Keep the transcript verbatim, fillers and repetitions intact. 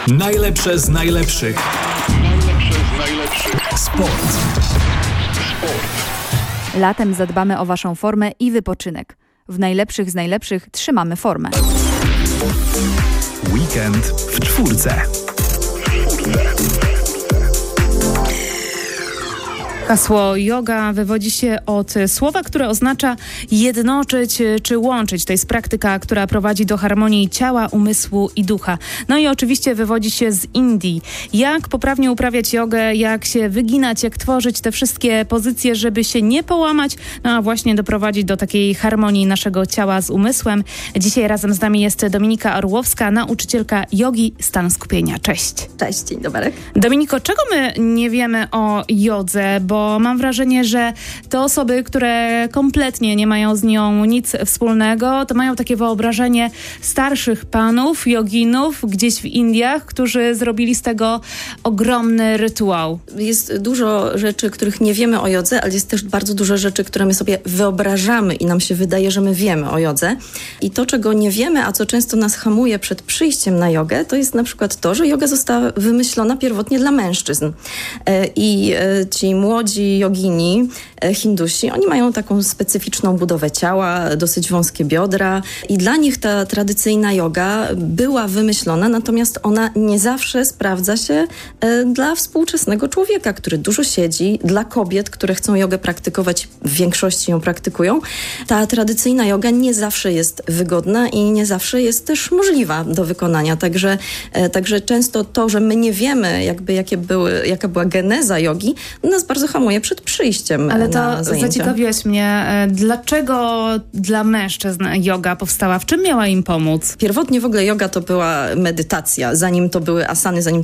Najlepsze z najlepszych. Najlepsze z najlepszych. Sport. Sport. Latem zadbamy o waszą formę i wypoczynek. W najlepszych z najlepszych trzymamy formę. Weekend w czwórce. Hasło yoga wywodzi się od słowa, które oznacza jednoczyć czy łączyć. To jest praktyka, która prowadzi do harmonii ciała, umysłu i ducha. No i oczywiście wywodzi się z Indii. Jak poprawnie uprawiać jogę, jak się wyginać, jak tworzyć te wszystkie pozycje, żeby się nie połamać, no a właśnie doprowadzić do takiej harmonii naszego ciała z umysłem. Dzisiaj razem z nami jest Dominika Orłowska, nauczycielka jogi Stan Skupienia. Cześć. Cześć, dzień dobry. Dominiko, czego my nie wiemy o jodze? Bo Bo mam wrażenie, że te osoby, które kompletnie nie mają z nią nic wspólnego, to mają takie wyobrażenie starszych panów, joginów gdzieś w Indiach, którzy zrobili z tego ogromny rytuał. Jest dużo rzeczy, których nie wiemy o jodze, ale jest też bardzo dużo rzeczy, które my sobie wyobrażamy i nam się wydaje, że my wiemy o jodze. I to, czego nie wiemy, a co często nas hamuje przed przyjściem na jogę, to jest na przykład to, że joga została wymyślona pierwotnie dla mężczyzn. I ci młodzi jogini, Hindusi, oni mają taką specyficzną budowę ciała, dosyć wąskie biodra i dla nich ta tradycyjna joga była wymyślona, natomiast ona nie zawsze sprawdza się dla współczesnego człowieka, który dużo siedzi, dla kobiet, które chcą jogę praktykować, w większości ją praktykują. Ta tradycyjna joga nie zawsze jest wygodna i nie zawsze jest też możliwa do wykonania, także, także często to, że my nie wiemy, jakby jakie były, jaka była geneza jogi, nas bardzo hamuje przed przyjściem Ale to na zajęcia. Zaciekawiłaś mnie, dlaczego dla mężczyzn joga powstała? W czym miała im pomóc? Pierwotnie w ogóle joga to była medytacja, zanim to były asany, zanim